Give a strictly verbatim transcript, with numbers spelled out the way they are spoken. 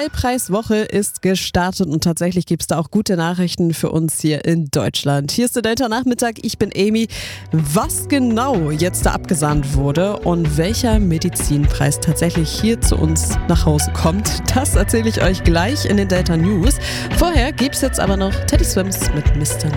Nobelpreiswoche ist gestartet und tatsächlich gibt es da auch gute Nachrichten für uns hier in Deutschland. Hier ist der Delta-Nachmittag, ich bin Amy. Was genau jetzt da abgesahnt wurde und welcher Medizinpreis tatsächlich hier zu uns nach Hause kommt, das erzähle ich euch gleich in den Delta News. Vorher gibt es jetzt aber noch Teddy Swims mit Mister